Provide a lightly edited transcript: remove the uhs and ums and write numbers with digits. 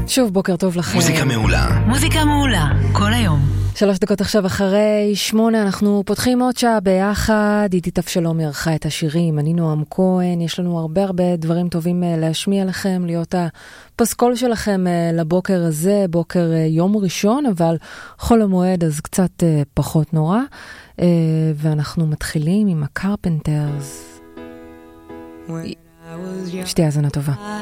שוב בוקר טוב לכם. מוזיקה מעולה. מוזיקה מעולה, כל היום. 3 דקות עכשיו אחרי 8, אנחנו פותחים עוד שעה ביחד. עידית אבשלום ערכה את השירים, אני נועם כהן. יש לנו הרבה דברים טובים להשמיע לכם, להיות הפסקול שלכם לבוקר הזה, בוקר יום ראשון, אבל חול המועד אז קצת פחות נורא. ואנחנו מתחילים עם הקרפנטרס. שתהיה האזנה טובה.